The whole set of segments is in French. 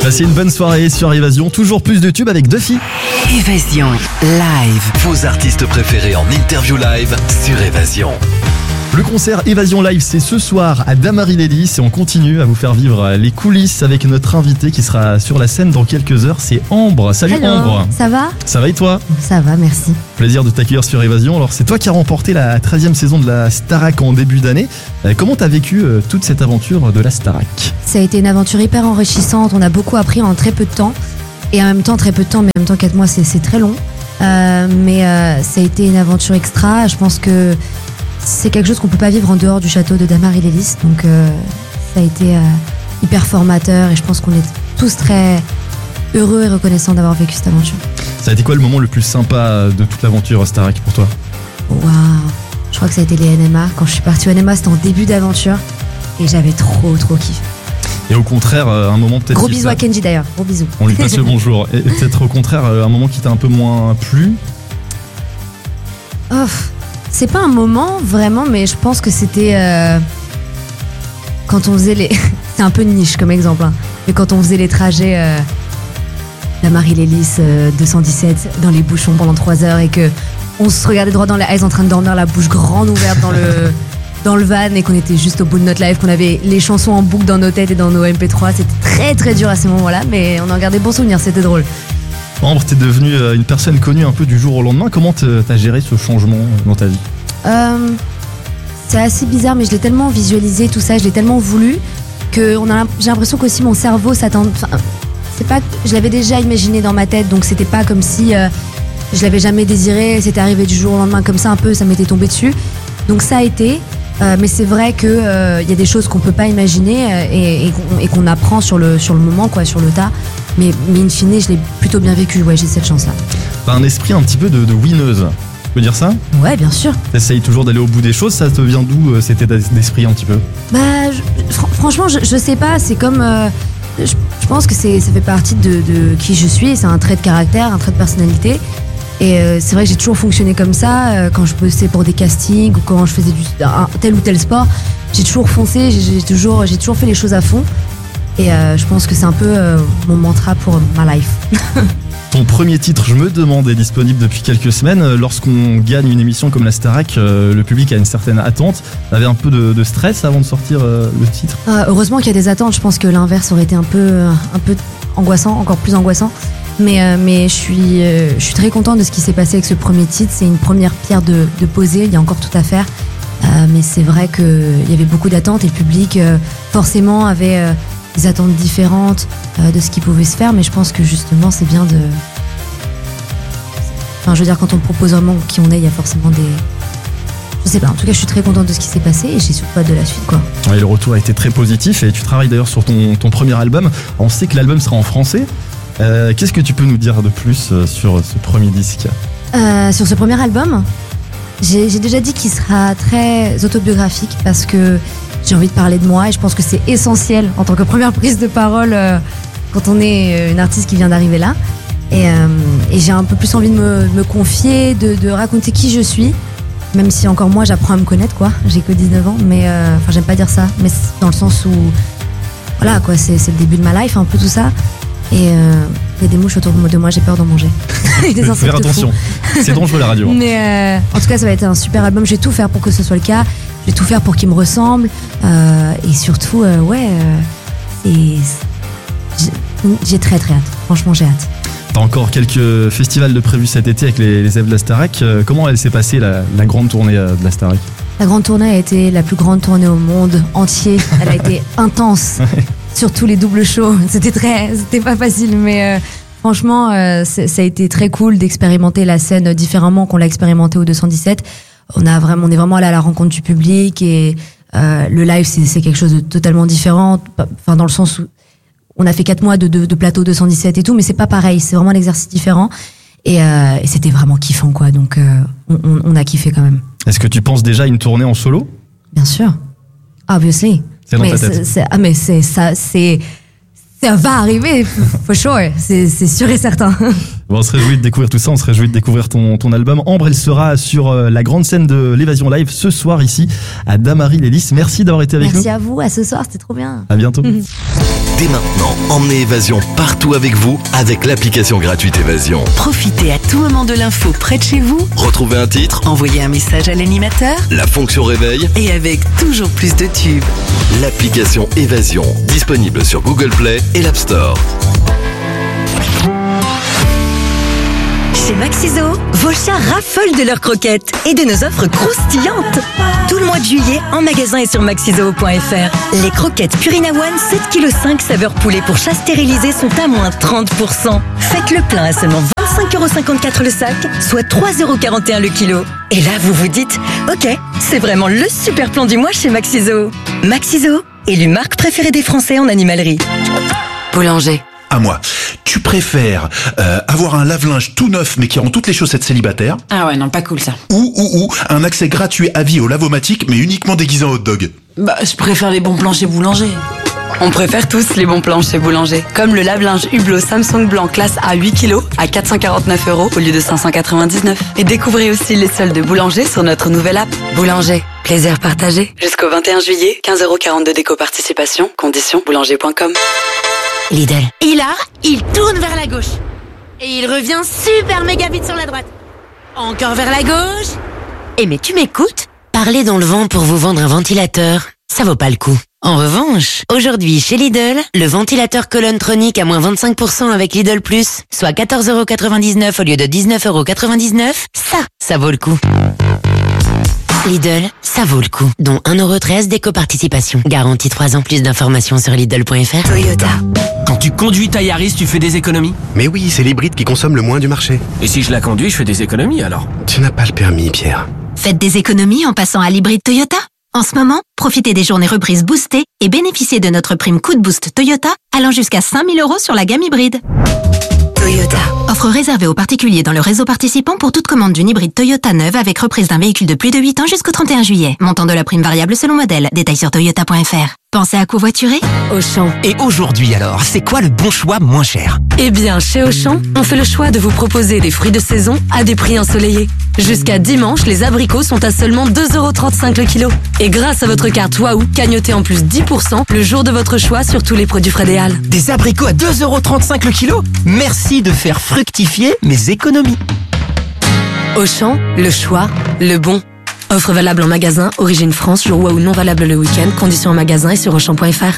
Passez une bonne soirée sur Évasion, toujours plus de tubes avec Duffy. Évasion live. Vos artistes préférés en interview live sur Évasion. Le concert Évasion Live, c'est ce soir à Damary-les-Lys et on continue à vous faire vivre les coulisses avec notre invité qui sera sur la scène dans quelques heures, c'est Ambre. Salut Hello. Ambre. Ça va ? Ça va et toi ? Ça va, merci. Plaisir de t'accueillir sur Évasion. Alors c'est toi qui as remporté la 13e saison de la Starac en début d'année. Comment t'as vécu toute cette aventure de la Starac ? Ça a été une aventure hyper enrichissante, on a beaucoup appris en très peu de temps. Et en même temps, très peu de temps, mais en même temps 4 mois, c'est très long. Mais ça a été une aventure extra. Je pense que c'est quelque chose qu'on peut pas vivre en dehors du château de Damary-les-Lys. Donc ça a été hyper formateur et je pense qu'on est tous très heureux et reconnaissants d'avoir vécu cette aventure. Ça a été quoi le moment le plus sympa de toute l'aventure Starac pour toi ? Waouh, je crois que ça a été les NMA. Quand je suis partie au NMA, c'était en début d'aventure et j'avais trop kiffé. Et au contraire, un moment peut-être... Gros bisous à Kenji d'ailleurs, gros bisous. On lui passe le bonjour. Et peut-être au contraire, un moment qui t'a un peu moins plu ? Oh, c'est pas un moment vraiment, mais je pense que c'était quand on faisait les... c'est un peu niche comme exemple, hein. Mais quand on faisait les trajets Damary-les-Lys 217 dans les bouchons pendant 3 heures et que on se regardait droit dans les eyes en train de dormir, la bouche grande ouverte dans le van et qu'on était juste au bout de notre live, qu'on avait les chansons en boucle dans nos têtes et dans nos MP3, c'était très dur à ce moment-là, mais on en gardait bon souvenir, c'était drôle. Ambre, t'es devenue une personne connue un peu du jour au lendemain. Comment t'as géré ce changement dans ta vie ? C'est assez bizarre, mais je l'ai tellement visualisé, tout ça, je l'ai tellement voulu que j'ai l'impression qu'aussi mon cerveau s'attend. Enfin, c'est pas, je l'avais déjà imaginé dans ma tête, donc c'était pas comme si je l'avais jamais désiré, c'était arrivé du jour au lendemain comme ça un peu, ça m'était tombé dessus. Donc ça a été, mais c'est vrai que y a des choses qu'on peut pas imaginer et qu'on apprend sur le moment, quoi, sur le tas. Mais in fine, je l'ai plutôt bien vécu, ouais, j'ai cette chance-là. T'as un esprit un petit peu de winneuse, tu peux dire ça ? Ouais, bien sûr. T'essayes toujours d'aller au bout des choses, ça te vient d'où cet état d'esprit un petit peu ? Bah, franchement, je sais pas, c'est comme... je pense que ça fait partie de qui je suis, c'est un trait de caractère, un trait de personnalité. Et c'est vrai que j'ai toujours fonctionné comme ça, quand je bossais pour des castings ou quand je faisais tel ou tel sport, j'ai toujours foncé, j'ai toujours fait les choses à fond. Et je pense que c'est un peu mon mantra pour ma life. Ton premier titre, je me demande, est disponible depuis quelques semaines. Lorsqu'on gagne une émission comme la Starac, le public a une certaine attente. T'avais un peu de stress avant de sortir le titre ? Heureusement qu'il y a des attentes, je pense que l'inverse aurait été un peu angoissant, encore plus angoissant. Mais je suis très contente de ce qui s'est passé avec ce premier titre. C'est une première pierre de poser, il y a encore tout à faire. Mais c'est vrai qu'il y avait beaucoup d'attentes et le public forcément avait des attentes différentes de ce qui pouvait se faire. Mais je pense que justement c'est bien de... Enfin, je veux dire, quand on propose vraiment qui on est, il y a forcément des... Je sais pas, en tout cas je suis très contente de ce qui s'est passé et j'ai surtout hâte de la suite, quoi. Ouais, le retour a été très positif et tu travailles d'ailleurs sur ton premier album. On sait que l'album sera en français. Qu'est-ce que tu peux nous dire de plus sur ce premier disque ? Sur ce premier album, j'ai déjà dit qu'il sera très autobiographique parce que j'ai envie de parler de moi et je pense que c'est essentiel en tant que première prise de parole quand on est une artiste qui vient d'arriver là. Et j'ai un peu plus envie de me confier, de raconter qui je suis, même si encore moi j'apprends à me connaître, quoi. J'ai que 19 ans, mais enfin j'aime pas dire ça, mais dans le sens où voilà, quoi, c'est le début de ma life, un peu tout ça. Et il y a des mouches autour de moi, j'ai peur d'en manger. Des insectes faire attention, c'est dangereux la radio. Mais en tout cas, ça va être un super album. Je vais tout faire pour que ce soit le cas. Je vais tout faire pour qu'il me ressemble. Et surtout, j'ai très hâte. Franchement, j'ai hâte. T'as encore quelques festivals de prévus cet été avec les élèves de la Starac. Comment elle s'est passée la grande tournée de la Starac ? La grande tournée a été la plus grande tournée au monde entier. Elle a été intense. Surtout les doubles shows, c'était pas facile, mais franchement, ça a été très cool d'expérimenter la scène différemment qu'on l'a expérimenté au 217. On est vraiment allé à la rencontre du public et le live c'est quelque chose de totalement différent. Enfin, dans le sens où on a fait 4 mois de plateau 217 et tout, mais c'est pas pareil, c'est vraiment un exercice différent et c'était vraiment kiffant, quoi. Donc on a kiffé quand même. Est-ce que tu penses déjà à une tournée en solo ? Bien sûr, obviously. C'est dans ta tête. Ça va arriver, for sure, c'est sûr et certain. Bon, on se réjouit de découvrir tout ça, on se réjouit de découvrir ton album. Ambre, elle sera sur la grande scène de l'Évasion Live ce soir ici à Damary-les-Lys. Merci d'avoir été avec nous. Merci à vous, à ce soir, c'était trop bien. À bientôt. Dès maintenant, emmenez Évasion partout avec vous avec l'application gratuite Évasion. Profitez à tout moment de l'info près de chez vous. Retrouvez un titre, Envoyez un message à l'animateur. la fonction réveil, Et avec toujours plus de tubes. l'application Évasion, disponible sur Google Play et l'App Store. Chez Maxiso, vos chats raffolent de leurs croquettes et de nos offres croustillantes. Tout le mois de juillet, en magasin et sur maxiso.fr. Les croquettes Purina One 7,5 kg saveur poulet pour chat stérilisé sont à moins 30%. Faites le plein à seulement 25,54 € le sac, soit 3,41 € le kilo. Et là, vous vous dites, ok, c'est vraiment le super plan du mois chez Maxiso. Maxiso, élu marque préférée des Français en animalerie. Boulanger. À moi. Tu préfères avoir un lave-linge tout neuf mais qui rend toutes les chaussettes célibataires Ah ouais, non, pas cool ça. ou un accès gratuit à vie au lavomatique mais uniquement déguisé en hot dog? Bah, je préfère les bons plans chez Boulanger. On préfère tous les bons plans chez Boulanger. Comme le lave-linge Hublot Samsung blanc classe A 8 kg à 449 € au lieu de 599. Et découvrez aussi les soldes de Boulanger sur notre nouvelle app. Boulanger, plaisir partagé. Jusqu'au 21 juillet, 15,42 € d'éco-participation. Conditions boulanger.com. Lidl. Et là, il tourne vers la gauche. Et il revient super méga vite sur la droite. Encore vers la gauche. Eh mais tu m'écoutes? Parler dans le vent pour vous vendre un ventilateur, ça vaut pas le coup. En revanche, aujourd'hui chez Lidl, le ventilateur Colonne Tronic à moins 25% avec Lidl Plus, soit 14,99 € au lieu de 19,99 €, ça vaut le coup. Lidl, ça vaut le coup. Dont 1,13 € d'éco-participation. Garantie 3 ans, plus d'informations sur Lidl.fr. Toyota. Quand tu conduis ta Yaris, tu fais des économies? Mais oui, c'est l'hybride qui consomme le moins du marché. Et si je la conduis, je fais des économies alors? Tu n'as pas le permis, Pierre. Faites des économies en passant à l'hybride Toyota. En ce moment, profitez des journées reprises boostées et bénéficiez de notre prime coup de boost Toyota allant jusqu'à 5 000 € sur la gamme hybride. Toyota. Offre réservée aux particuliers dans le réseau participant pour toute commande d'une hybride Toyota neuve avec reprise d'un véhicule de plus de 8 ans jusqu'au 31 juillet. Montant de la prime variable selon modèle. Détails sur toyota.fr. Pensez à covoiturer? Auchan. Et aujourd'hui alors, c'est quoi le bon choix moins cher? Eh bien, chez Auchan, on fait le choix de vous proposer des fruits de saison à des prix ensoleillés. Jusqu'à dimanche, les abricots sont à seulement 2,35 € le kilo. Et grâce à votre carte Waouh, cagnotez en plus 10% le jour de votre choix sur tous les produits Frédéal. Des abricots à 2,35 € le kilo? Merci de faire fructifier mes économies. Auchan, le choix, le bon. Offre valable en magasin, origine France, jour Waouh non valable le week-end, conditions en magasin et sur Auchan.fr.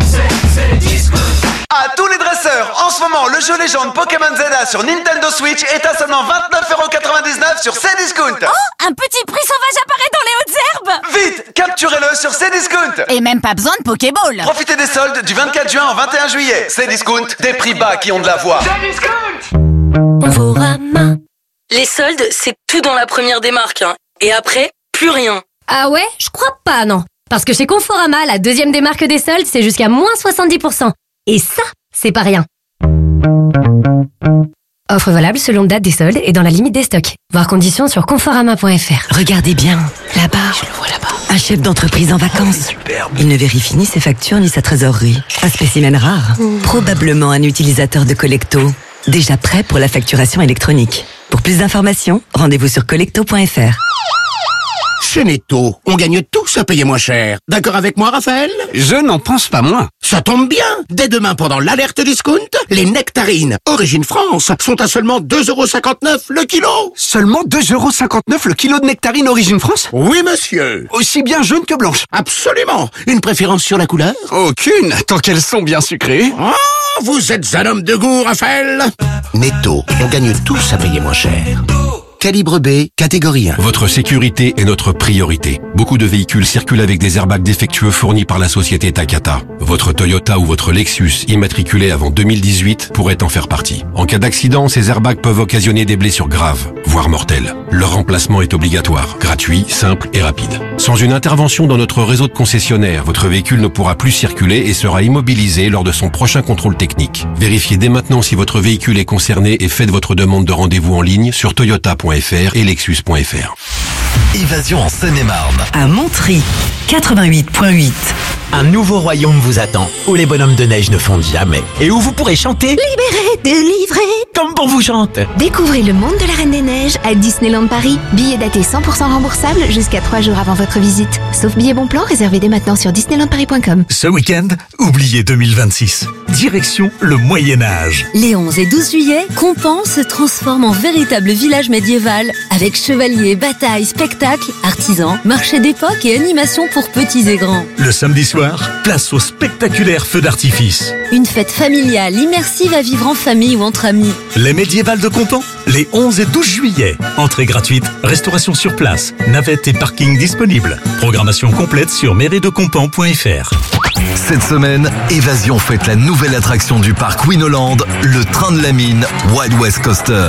À tous les dresseurs, en ce moment, le jeu légende Pokémon Zelda sur Nintendo Switch est à seulement 29,99 € sur Cdiscount. Oh, un petit prix sauvage apparaît dans les hautes herbes. Vite, capturez-le sur Cdiscount. Et même pas besoin de Pokéball. Profitez des soldes du 24 juin au 21 juillet. Cdiscount, des prix bas qui ont de la voix. Conforama. Les soldes, c'est tout dans la première des marques, hein. Et après, plus rien. Ah ouais? Je crois pas, non. Parce que chez Conforama, la deuxième des marques des soldes, c'est jusqu'à moins 70%. Et ça, c'est pas rien. Offre valable selon date des soldes et dans la limite des stocks. Voir conditions sur conforama.fr. Regardez bien, là-bas. Je le vois là-bas. Un chef d'entreprise en vacances. Superbe. Il ne vérifie ni ses factures ni sa trésorerie. Un spécimen rare. Probablement un utilisateur de Collecto. Déjà prêt pour la facturation électronique. Pour plus d'informations, rendez-vous sur collecto.fr. Chez Netto, on gagne tous à payer moins cher. D'accord avec moi, Raphaël? Je n'en pense pas moins. Ça tombe bien. Dès demain, pendant l'alerte discount, les nectarines Origine France sont à seulement 2,59 € le kilo. Seulement 2,59 € le kilo de nectarines Origine France? Oui, monsieur. Aussi bien jaune que blanche? Absolument. Une préférence sur la couleur? Aucune, tant qu'elles sont bien sucrées. Oh, vous êtes un homme de goût, Raphaël. Netto, on gagne tous à payer moins cher. Calibre B, catégorie 1. Votre sécurité est notre priorité. Beaucoup de véhicules circulent avec des airbags défectueux fournis par la société Takata. Votre Toyota ou votre Lexus immatriculé avant 2018 pourrait en faire partie. En cas d'accident, ces airbags peuvent occasionner des blessures graves, voire mortelles. Leur remplacement est obligatoire, gratuit, simple et rapide. Sans une intervention dans notre réseau de concessionnaires, votre véhicule ne pourra plus circuler et sera immobilisé lors de son prochain contrôle technique. Vérifiez dès maintenant si votre véhicule est concerné et faites votre demande de rendez-vous en ligne sur toyota.fr et lexus.fr. Évasion en Seine-et-Marne. À Montry, 88.8. un nouveau royaume vous attend, où les bonhommes de neige ne fondent jamais, et où vous pourrez chanter Libéré, délivré. comme on vous chante. Découvrez le monde de la Reine des Neiges à Disneyland Paris. Billets datés 100% remboursables jusqu'à 3 jours avant votre visite. Sauf billets bon plan réservés dès maintenant sur disneylandparis.com. Ce week-end, oubliez 2026. Direction le Moyen-Âge. Les 11 et 12 juillet, Compan se transforme en véritable village médiéval avec chevaliers, batailles, spectacles, artisans, marchés d'époque et animations pour petits et grands. Le samedi soir, place au spectaculaire feu d'artifice. Une fête familiale, immersive à vivre en famille ou entre amis. Les médiévales de Compan, les 11 et 12 juillet. Entrée gratuite, restauration sur place, navette et parking disponibles. Programmation complète sur mairiedecompan.fr. Cette semaine, Évasion fête la nouvelle attraction du parc Winoland, le train de la mine Wild West Coaster.